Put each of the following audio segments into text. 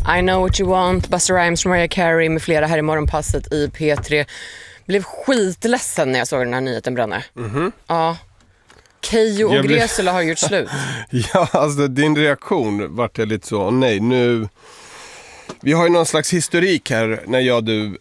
I know what you want, Busta Rhymes, Mariah Carey med flera här i morgonpasset i P3. Blev skitledsen när jag såg den här nyheten bränna. Ja. Keyyo och Gresula har gjort slut. Ja, alltså din reaktion vart jag lite så, nej nu... Vi har ju någon slags historik här när jag och du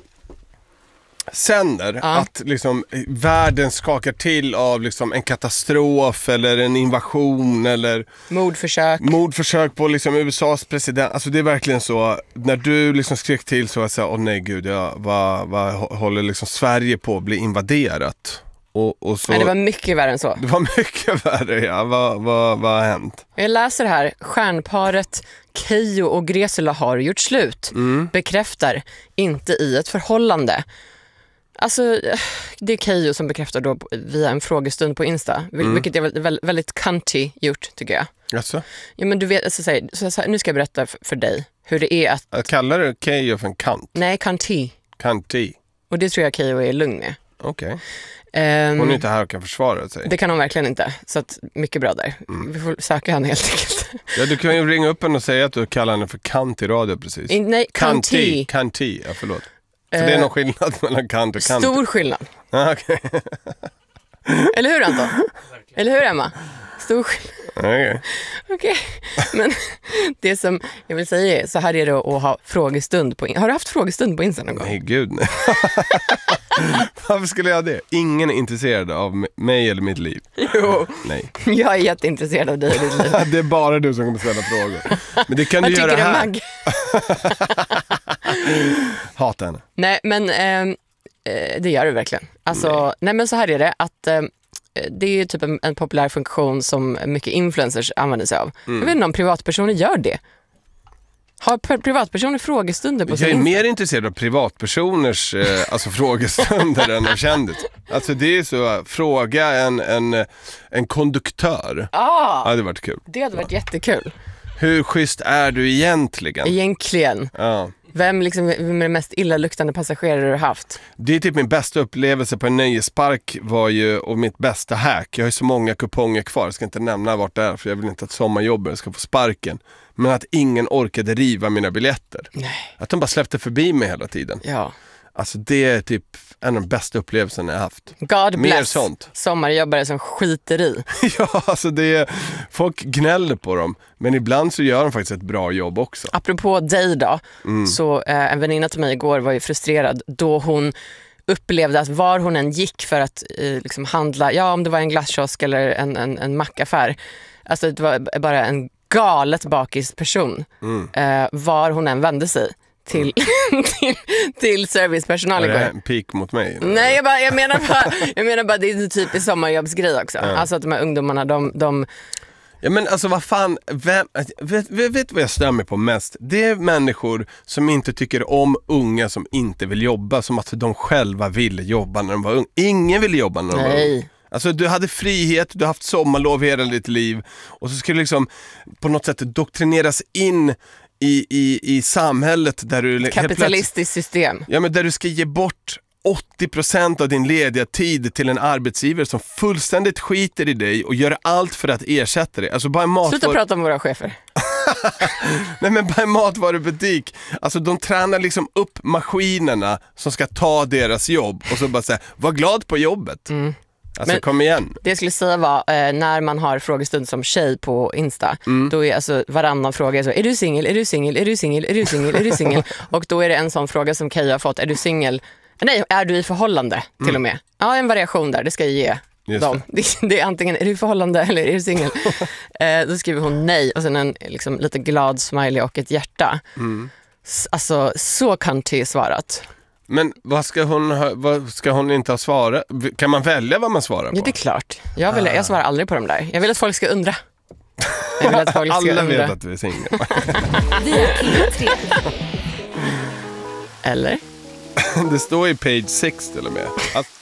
sänder att liksom världen skakar till av liksom en katastrof eller en invasion eller mordförsök på liksom USAs president. Alltså det är verkligen så, när du liksom skrek till så att säga, åh nej gud, vad håller liksom Sverige på att bli invaderat? Och så, nej, det var mycket värre än så. Det var mycket värre, ja. Vad har hänt? Jag läser här, stjärnparet Keyyo och Gresula har gjort slut. Bekräftar inte i ett förhållande. Alltså, det är Keyyo som bekräftar då via en frågestund på Insta. Vilket är väldigt cunty gjort, tycker jag. Alltså? Ja, men du vet, alltså, så nu ska jag berätta för dig hur det är att... Jag kallar du Keyyo för en kant? Nej, cunty. Cunty. Och det tror jag Keyyo är lugn med. Okej. Hon är inte här och kan försvara sig. Det kan hon verkligen inte. Så att, mycket bra där. Vi får söka henne helt enkelt. Ja, du kan ju ringa upp henne och säga att du kallar henne för kant i radio precis. Nej, cunty. Cunty, ja förlåt. För det är någon skillnad mellan kant och kant. Stor skillnad. Okej. Eller hur, Anton? Eller hur, Emma? Stor skillnad. Okej. Men det som jag vill säga är, så här är det att ha frågestund på... Har du haft frågestund på Insta någon gång? Nej, gud nej. Varför skulle jag det? Ingen är intresserad av mig eller mitt liv. Jo. Nej. Jag är jätteintresserad av dig och ditt liv. Det är bara du som kommer ställa frågor. Men det kan du göra här. Vad tycker du, Mag? Hata henne. Nej, men det gör du verkligen. Alltså, nej men så här är det att... det är typ en populär funktion som mycket influencers använder sig av. Jag vet inte om privatpersoner gör det. Har privatpersoner frågestunder på sin Jag är mer intresserad av privatpersoners alltså frågestunder än av kändis. Alltså det är så, fråga en konduktör. Ja, det hade varit kul. Det hade varit jättekul. Hur schysst är du egentligen? Ja. Vem liksom är den mest illaluktande passagerare du har haft? Det är typ min bästa upplevelse på en nöjespark var ju, och mitt bästa hack. Jag har ju så många kuponger kvar, jag ska inte nämna vart det är för jag vill inte att sommarjobben ska få sparken. Men att ingen orkade riva mina biljetter. Nej. Att de bara släppte förbi mig hela tiden. Ja. Alltså det är typ en av de bästa upplevelserna jag haft. God bless. Mer sånt. Sommarjobbare som skiter i. Ja, alltså det är, folk gnäller på dem. Men ibland så gör de faktiskt ett bra jobb också. Apropå dig då. Så en väninna till mig igår var ju frustrerad då hon upplevde att var hon än gick för att liksom handla, ja om det var en glasskiosk eller en mackaffär. Alltså det var bara en galet bakis person. Var hon än vände sig. Till servicepersonal igår. Är det en pik mot mig? Nej, jag menar bara det är en typisk sommarjobbsgrej också. Alltså att de här ungdomarna, de... Ja men alltså vad fan, vet vad jag stämmer på mest? Det är människor som inte tycker om unga som inte vill jobba, som att de själva ville jobba när de var unga. Ingen ville jobba när de var unga. Alltså du hade frihet, du har haft sommarlov hela ditt liv och så skulle du liksom på något sätt doktrineras in i samhället där du... Kapitalistiskt system. Ja, men där du ska ge bort 80% av din lediga tid till en arbetsgivare som fullständigt skiter i dig och gör allt för att ersätta dig. Alltså bara sluta prata om våra chefer. Nej men bara en matvarubutik. Alltså de tränar liksom upp maskinerna som ska ta deras jobb och så bara säga, var glad på jobbet. Alltså men kom igen. Det jag skulle säga var när man har frågestund som tjej på Insta, då är alltså varannan fråga så, är du singel, är du singel, är du singel, är du singel, är du singel? Och då är det en sån fråga som Keyyo har fått, är du singel? Nej, är du i förhållande till och med? Ja, en variation där, det ska jag ge dem. Det är antingen, är du i förhållande eller är du singel? Då skriver hon nej och sen en liksom, lite glad smiley och ett hjärta. Alltså, så cunty svarat. Men vad ska hon inte ha svarat? Kan man välja vad man svarar på? Ja, det är klart. Jag svarar aldrig på dem där. Jag vill att folk ska undra. Jag vill att folk ska alla undra. vet att vi är singlar. Vi är P3. Eller? Det står i page 6 till och med att